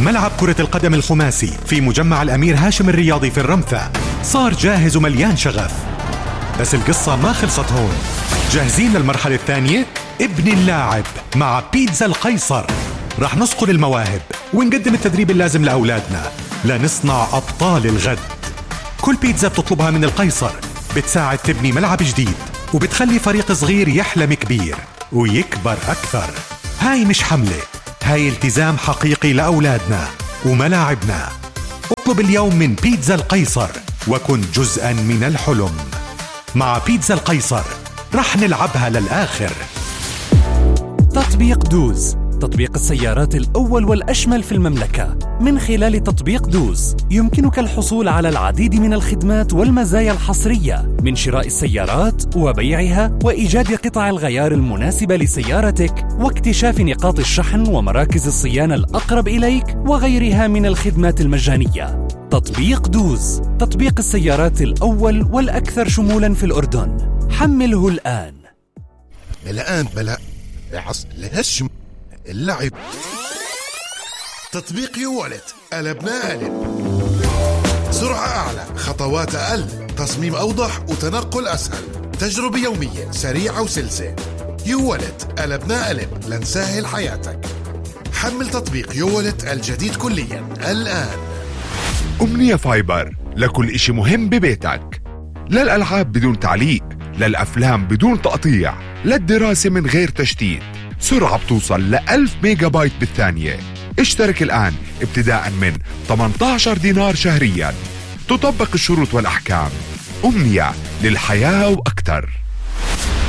ملعب كرة القدم الخماسي في مجمع الأمير هاشم الرياضي في الرمثة صار جاهز ومليان شغف. بس القصة ما خلصت هون. جاهزين للمرحلة الثانية؟ ابن اللاعب مع بيتزا القيصر. رح نصقل المواهب ونقدم التدريب اللازم لأولادنا لنصنع أبطال الغد. كل بيتزا بتطلبها من القيصر بتساعد تبني ملعب جديد وبتخلي فريق صغير يحلم كبير ويكبر أكثر. هاي مش حملة، هاي التزام حقيقي لأولادنا وملاعبنا. اطلب اليوم من بيتزا القيصر وكن جزءاً من الحلم. مع بيتزا القيصر رح نلعبها للآخر. تطبيق دوز، تطبيق السيارات الأول والأشمل في المملكة. من خلال تطبيق دوز يمكنك الحصول على العديد من الخدمات والمزايا الحصرية، من شراء السيارات وبيعها وإيجاد قطع الغيار المناسبة لسيارتك واكتشاف نقاط الشحن ومراكز الصيانة الأقرب إليك وغيرها من الخدمات المجانية. تطبيق دوز، تطبيق السيارات الأول والأكثر شمولاً في الأردن. حمله الآن. بلا لهش اللعب. تطبيق يوالت قلبنا قلب. سرعة أعلى، خطوات أقل، تصميم أوضح وتنقل أسهل، تجربة يومية سريعة وسلسة. يوالت قلبنا قلب لنسهل حياتك. حمل تطبيق يوالت الجديد كليا الآن. أمنية فايبر لكل إشي مهم ببيتك، للألعاب بدون تعليق، للأفلام بدون تقطيع، للدراسة من غير تشتيت. سرعة بتوصل ل1000 ميجا بايت بالثانية. اشترك الآن ابتداء من 18 دينار شهريا. تطبق الشروط والأحكام. أمنية للحياة وأكثر.